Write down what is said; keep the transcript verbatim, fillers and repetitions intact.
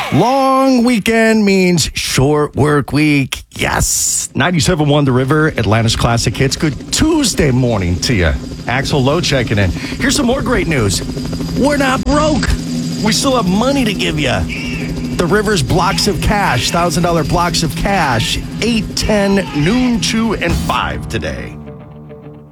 Long weekend means short work week. Yes. ninety-seven point one The River, Atlanta's classic hits. Good Tuesday morning to you. Axel Lowe checking in. Here's some more great news. We're not broke. We still have money to give you. The River's blocks of cash, one thousand dollars blocks of cash, eight, ten, noon, two, and five today.